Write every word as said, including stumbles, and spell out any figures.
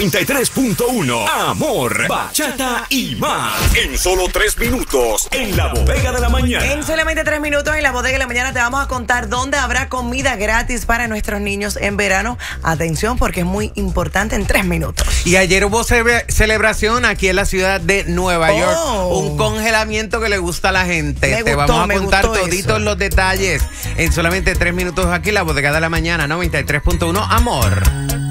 noventa y tres punto uno. Amor, bachata y más. En solo tres minutos, en la bodega de la mañana. En solamente tres minutos, en la bodega de la mañana, te vamos a contar dónde habrá comida gratis para nuestros niños en verano. Atención, porque es muy importante en tres minutos. Y ayer hubo ce- celebración aquí en la ciudad de Nueva oh. York. Un congelamiento que le gusta a la gente. Me te gustó, vamos a contar toditos eso. los detalles en solamente tres minutos aquí en la bodega de la mañana, noventa y tres punto uno. Amor.